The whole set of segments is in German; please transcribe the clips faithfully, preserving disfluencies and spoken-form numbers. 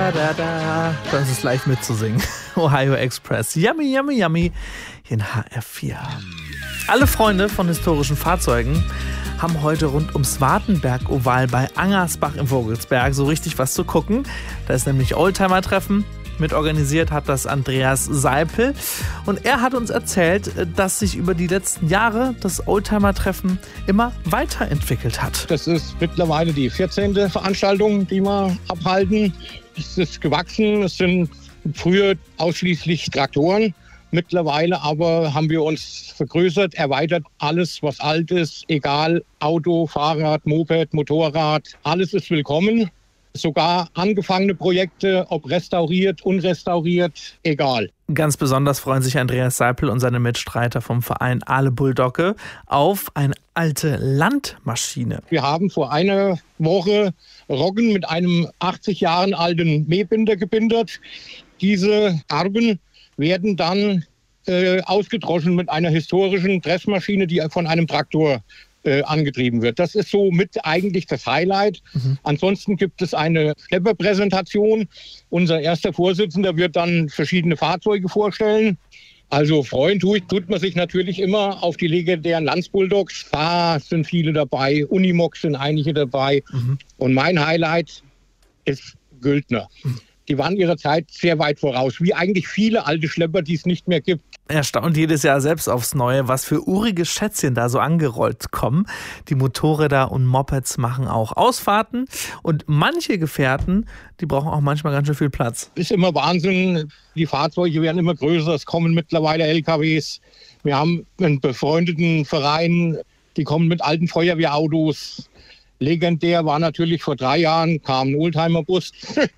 da, da, da. Das ist leicht mitzusingen. Ohio Express. Yummy, yummy, yummy. Hier in H R vier. Alle Freunde von historischen Fahrzeugen haben heute rund ums Wartenberg-Oval bei Angersbach im Vogelsberg so richtig was zu gucken. Da ist nämlich Oldtimer-Treffen. Mit organisiert hat das Andreas Seipel. Und er hat uns erzählt, dass sich über die letzten Jahre das Oldtimer-Treffen immer weiterentwickelt hat. Das ist mittlerweile die vierzehnte Veranstaltung, die wir abhalten. Es ist gewachsen. Es sind früher ausschließlich Traktoren. Mittlerweile aber haben wir uns vergrößert, erweitert. Alles, was alt ist, egal, Auto, Fahrrad, Moped, Motorrad, alles ist willkommen. Sogar angefangene Projekte, ob restauriert, unrestauriert, egal. Ganz besonders freuen sich Andreas Seipel und seine Mitstreiter vom Verein Ahle Bulldogge auf eine alte Landmaschine. Wir haben vor einer Woche Roggen mit einem achtzig Jahre alten Mähbinder gebindert. Diese Arben werden dann äh, ausgedroschen mit einer historischen Dressmaschine, die von einem Traktor Äh, angetrieben wird. Das ist so mit eigentlich das Highlight. Mhm. Ansonsten gibt es eine Schlepperpräsentation. Unser erster Vorsitzender wird dann verschiedene Fahrzeuge vorstellen. Also freuen tut, tut man sich natürlich immer auf die legendären Lanz-Bulldogs. Da sind viele dabei. Unimogs sind einige dabei. Mhm. Und mein Highlight ist Güldner. Mhm. Die waren ihrer Zeit sehr weit voraus, wie eigentlich viele alte Schlepper, die es nicht mehr gibt. Er staunt jedes Jahr selbst aufs Neue, was für urige Schätzchen da so angerollt kommen. Die Motorräder und Mopeds machen auch Ausfahrten und manche Gefährten, die brauchen auch manchmal ganz schön viel Platz. Ist immer Wahnsinn, die Fahrzeuge werden immer größer, es kommen mittlerweile L K Ws. Wir haben einen befreundeten Verein, die kommen mit alten Feuerwehrautos. Legendär war natürlich vor drei Jahren, kam ein Oldtimer-Bus,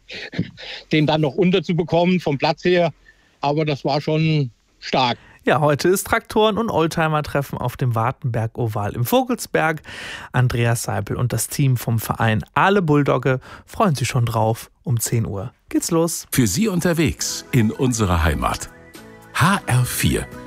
den dann noch unterzubekommen vom Platz her. Aber das war schon stark. Ja, heute ist Traktoren- und Oldtimer-Treffen auf dem Wartenberg-Oval im Vogelsberg. Andreas Seipel und das Team vom Verein Ahle Bulldogge freuen sich schon drauf. Um zehn Uhr geht's los. Für Sie unterwegs in unserer Heimat. H R vier.